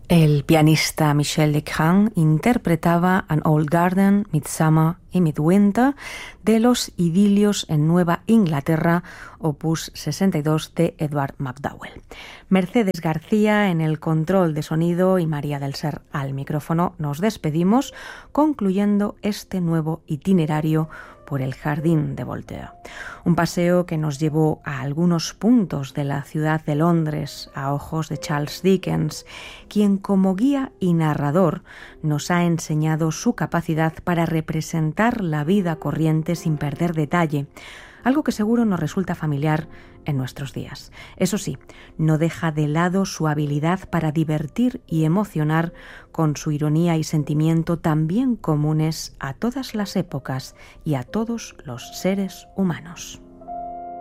El pianista Michel Legrand interpretaba An Old Garden, Midsummer y Midwinter de los Idilios en Nueva Inglaterra, opus 62 de Edward MacDowell. Mercedes García en el control de sonido y María del Ser al micrófono. Nos despedimos concluyendo este nuevo itinerario por el Jardín de Voltaire. Un paseo que nos llevó a algunos puntos de la ciudad de Londres a ojos de Charles Dickens, quien como guía y narrador nos ha enseñado su capacidad para representar la vida corriente sin perder detalle, algo que seguro nos resulta familiar en nuestros días. Eso sí, no deja de lado su habilidad para divertir y emocionar con su ironía y sentimiento también comunes a todas las épocas y a todos los seres humanos.